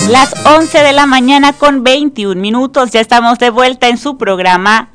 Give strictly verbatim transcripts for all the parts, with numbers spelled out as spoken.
Las once de la mañana con veintiún minutos, ya estamos de vuelta en su programa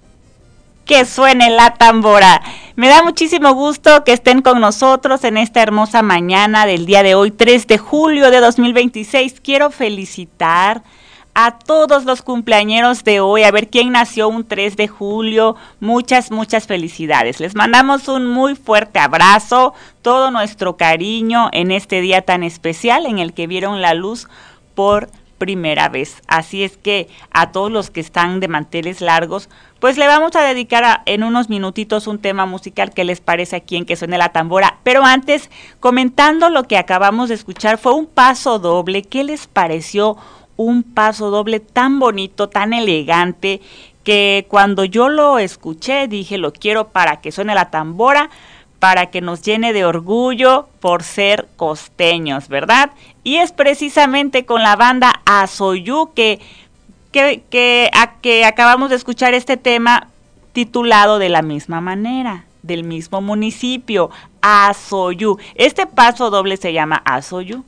Que Suene la Tambora. Me da muchísimo gusto que estén con nosotros en esta hermosa mañana del día de hoy, tres de julio de dos mil veintiséis. Quiero felicitar a todos los cumpleañeros de hoy, a ver quién nació un tres de julio, muchas, muchas felicidades. Les mandamos un muy fuerte abrazo, todo nuestro cariño en este día tan especial en el que vieron la luz por primera vez. Así es que a todos los que están de manteles largos, pues le vamos a dedicar a, en unos minutitos un tema musical que les parece aquí en Que Suene la Tambora. Pero antes, comentando lo que acabamos de escuchar, fue un paso doble. ¿Qué les pareció un paso doble tan bonito, tan elegante, que cuando yo lo escuché dije, lo quiero para que suene la tambora, para que nos llene de orgullo por ser costeños, ¿verdad? Y es precisamente con la banda Azoyú que, que, que, a, que acabamos de escuchar este tema titulado de la misma manera, del mismo municipio, Azoyú. Este paso doble se llama Azoyú.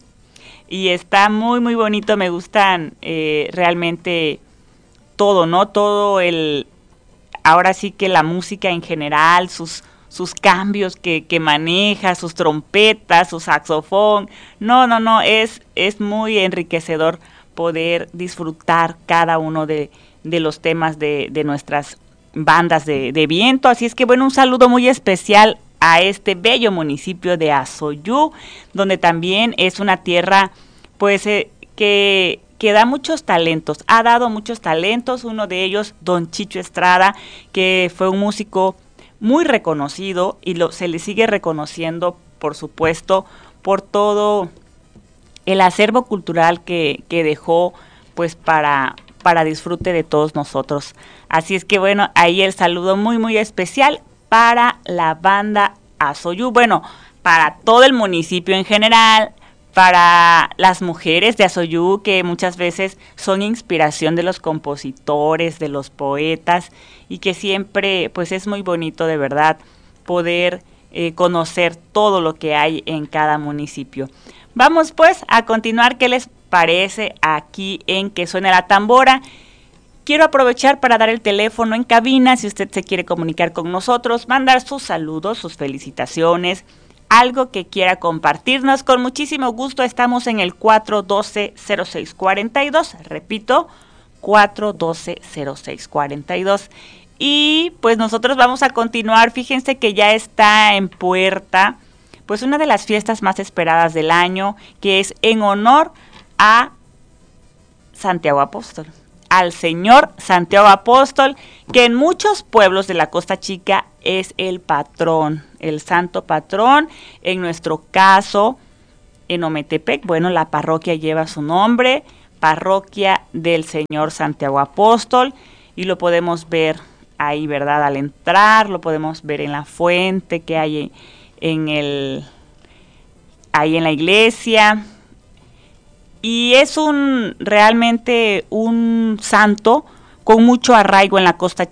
Y está muy, muy bonito, me gustan eh, realmente todo, ¿no? Todo el, ahora sí que la música en general, sus, sus cambios que, que maneja, sus trompetas, su saxofón. No, no, no, es, es muy enriquecedor poder disfrutar cada uno de, de los temas de, de nuestras bandas de, de viento. Así es que, bueno, un saludo muy especial a este bello municipio de Azoyú, donde también es una tierra pues eh, que, que da muchos talentos, ha dado muchos talentos, uno de ellos don Chicho Estrada, que fue un músico muy reconocido y lo, se le sigue reconociendo, por supuesto, por todo el acervo cultural que, que dejó pues para, para disfrute de todos nosotros. Así es que bueno, ahí el saludo muy muy especial para la banda Azoyú, bueno, para todo el municipio en general, para las mujeres de Azoyú, que muchas veces son inspiración de los compositores, de los poetas, y que siempre, pues es muy bonito de verdad poder eh, conocer todo lo que hay en cada municipio. Vamos pues a continuar, ¿qué les parece aquí en Que Suene la Tambora? Quiero aprovechar para dar el teléfono en cabina, si usted se quiere comunicar con nosotros, mandar sus saludos, sus felicitaciones, algo que quiera compartirnos. Con muchísimo gusto estamos en el cuatro uno dos, cero seis cuatro dos, repito, cuatro uno dos, cero seis cuatro dos. Y pues nosotros vamos a continuar, fíjense que ya está en puerta, pues una de las fiestas más esperadas del año, que es en honor a Santiago Apóstol. Al señor Santiago Apóstol, que en muchos pueblos de la Costa Chica es el patrón, el santo patrón. En nuestro caso, en Ometepec, bueno, la parroquia lleva su nombre, Parroquia del Señor Santiago Apóstol, y lo podemos ver ahí, ¿verdad? Al entrar, lo podemos ver en la fuente que hay en el, ahí en la iglesia. Y es un realmente un santo con mucho arraigo en la Costa